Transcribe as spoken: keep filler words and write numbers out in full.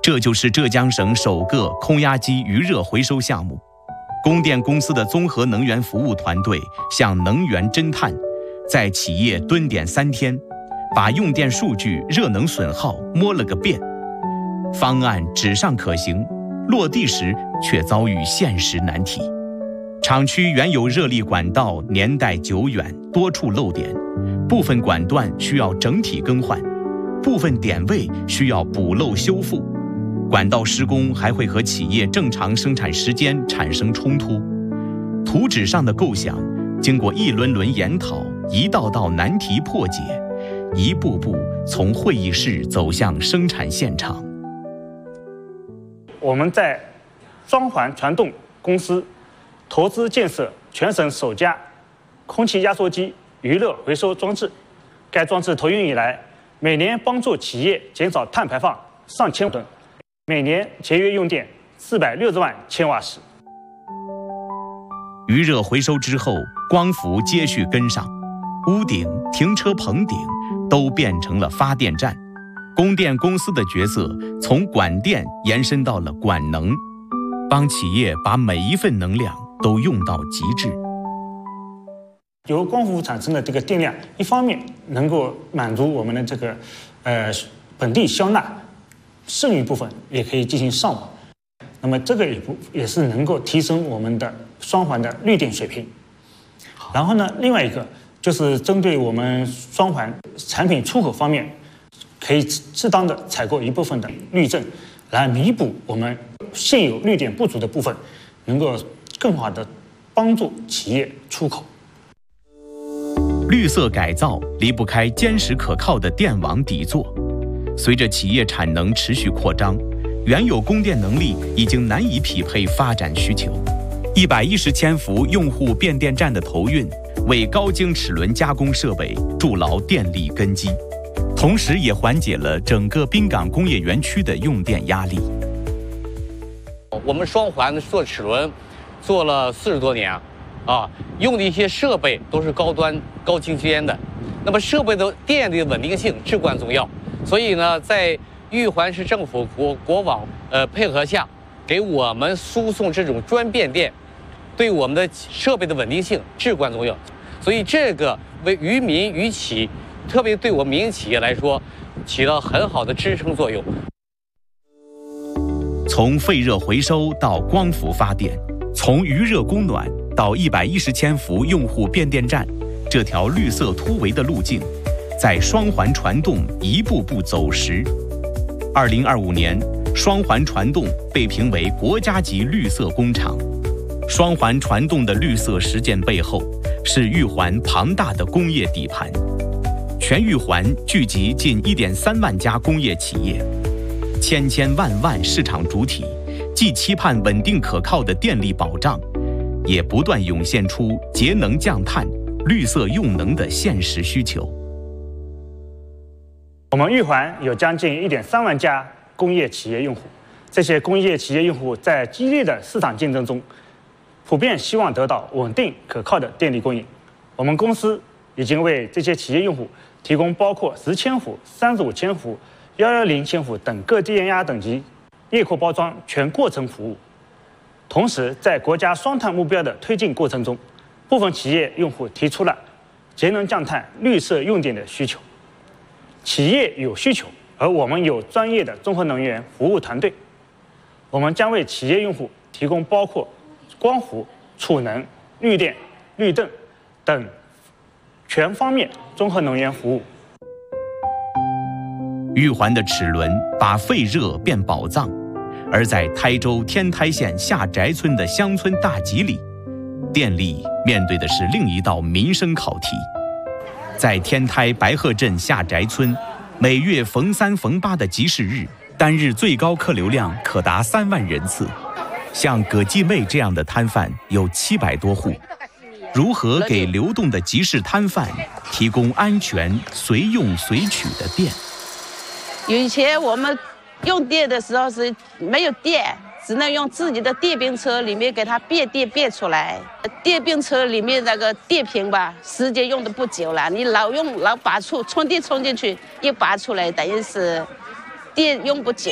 这就是浙江省首个空压机余热回收项目。供电公司的综合能源服务团队向能源侦探，在企业蹲点三天，把用电数据、热能损耗摸了个遍。方案纸上可行，落地时却遭遇现实难题。厂区原有热力管道年代久远，多处漏点，部分管段需要整体更换，部分点位需要补漏修复。管道施工还会和企业正常生产时间产生冲突。图纸上的构想，经过一轮轮研讨，一道道难题破解，一步步从会议室走向生产现场。 我们在双环传动公司投资建设全省首家空气压缩机余热回收装置。该装置投运以来，每年帮助企业减少碳排放上千吨，每年节约用电四百六十万千瓦时。 余热回收之后，光伏接续跟上，屋顶、停车棚顶都变成了发电站。供电公司的角色从管电延伸到了管能，帮企业把每一份能量都用到极致。 由光伏产生的这个电量，一方面能够满足我们的这个呃本地消纳，剩余部分也可以进行上网。那么这个也不也是能够提升我们的双环的绿电水平。然后呢，另外一个就是针对我们双环产品出口方面，可以适当的采购一部分的绿证，来弥补我们现有绿电不足的部分，能够更好的帮助企业出口。 绿色改造离不开坚实可靠的电网底座。随着企业产能持续扩张，原有供电能力已经难以匹配发展需求。一百一十千伏用户变电站的投运，为高精齿轮加工设备筑牢电力根基，同时也缓解了整个滨港工业园区的用电压力。 我们双环做齿轮做了四十多年啊，用的一些设备都是高端高精尖的，那么设备的电力的稳定性至关重要。所以呢，在玉环市政府国国网呃配合下，给我们输送这种专变电，对我们的设备的稳定性至关重要。所以这个为于民于企，特别对我们民营企业来说，起到很好的支撑作用。 从废热回收到光伏发电，从余热供暖到一百一十千伏用户变电站，这条绿色突围的路径，在双环传动一步步走实。二零二五年，双环传动被评为国家级绿色工厂。双环传动的绿色实践背后，是玉环庞大的工业底盘。全玉环聚集近一点三万家工业企业，千千万万市场主体，既期盼稳定可靠的电力保障，也不断涌现出节能降碳、绿色用能的现实需求。 我们玉环有将近一点三万家工业企业用户，这些工业企业用户在激烈的市场竞争中，普遍希望得到稳定可靠的电力供应。我们公司已经为这些企业用户提供包括十千伏、三十五千伏、幺幺零千伏等各电压等级液扩包装全过程服务。同时，在国家双碳目标的推进过程中，部分企业用户提出了节能降碳、绿色用电的需求。企业有需求，而我们有专业的综合能源服务团队，我们将为企业用户提供包括光伏、储能、绿电、绿灯等全方面综合能源服务。 玉环的齿轮把废热变宝藏，而在台州天台县下宅村的乡村大集里，电力面对的是另一道民生考题。在天台白鹤镇下宅村，每月逢三逢八的集市日，单日最高客流量可达三万人次。像葛继妹这样的摊贩有七百多户，如何给流动的集市摊贩提供安全、随用随取的电？ 以前我们用电的时候是没有电，只能用自己的电瓶车里面给它变电变出来。电瓶车里面那个电瓶吧，时间用的不久了，你老用老拔出充电充进去，又拔出来，等于是电用不久。